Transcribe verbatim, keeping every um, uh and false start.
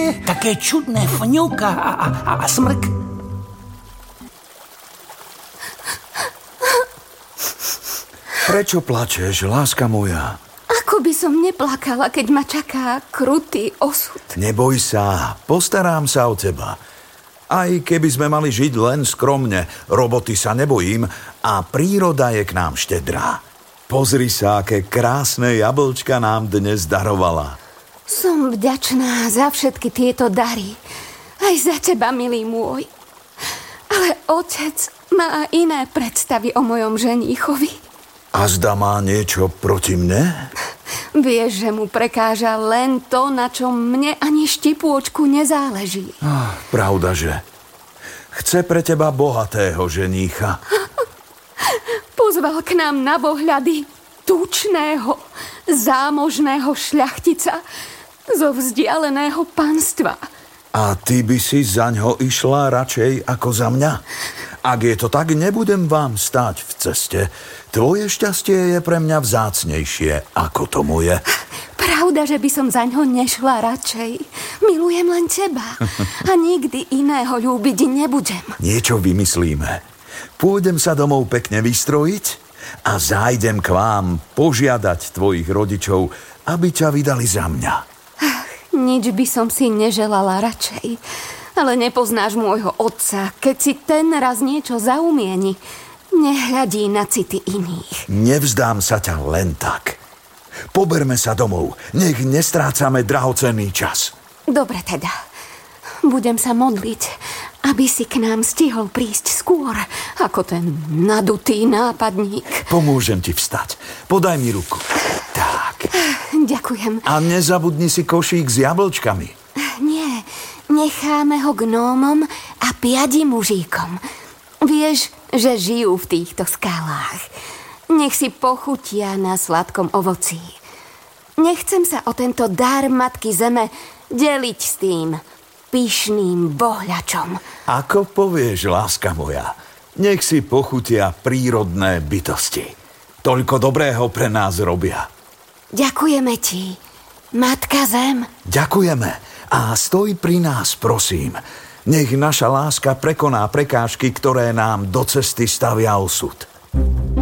také čudné fňuka a, a, a smrk. Prečo plačeš, láska moja? Ako by som neplakala, keď ma čaká krutý osud. Neboj sa, postarám sa o teba. Aj keby sme mali žiť len skromne, roboty sa nebojím a príroda je k nám štedrá. Pozri sa, aké krásne jablčka nám dnes darovala. Som vďačná za všetky tieto dary. Aj za teba, milý môj. Ale otec má iné predstavy o mojom ženíchovi. A zda má niečo proti mne? Vieš, že mu prekáža len to, na čom mne ani štipôčku nezáleží. Ah, pravda, že? Chce pre teba bohatého ženícha. Pozval k nám na bohľady tučného, zámožného šľachtica zo vzdialeného panstva. A ty by si zaňho išla radšej ako za mňa? Ak je to tak, nebudem vám stáť v ceste. Tvoje šťastie je pre mňa vzácnejšie, ako to moje. Pravda, že by som zaňho nešla radšej. Milujem len teba a nikdy iného ľúbiť nebudem. Niečo vymyslíme. Pôjdem sa domov pekne vystrojiť a zájdem k vám požiadať tvojich rodičov, aby ťa vydali za mňa. Ach, nič by som si neželala radšej. Ale nepoznáš môjho otca, keď si ten raz niečo zaumieni. Nehľadí na city iných. Nevzdám sa ťa len tak. Poberme sa domov, nech nestrácame drahocenný čas. Dobre teda. Budem sa modliť, aby si k nám stihol prísť skôr, ako ten nadutý nápadník. Pomôžem ti vstať. Podaj mi ruku. Tak. Ďakujem. A nezabudni si košík s jablčkami. Nie, necháme ho gnómom a piadi mužíkom. Vieš, že žijú v týchto skalách. Nech si pochutia na sladkom ovocí. Nechcem sa o tento dar Matky Zeme deliť s tým pyšným bohľačom. Ako povieš, láska moja, nech si pochutia prírodné bytosti. Toľko dobrého pre nás robia. Ďakujeme ti, Matka Zem. Ďakujeme a stoj pri nás, prosím. Nech naša láska prekoná prekážky, ktoré nám do cesty stavia osud.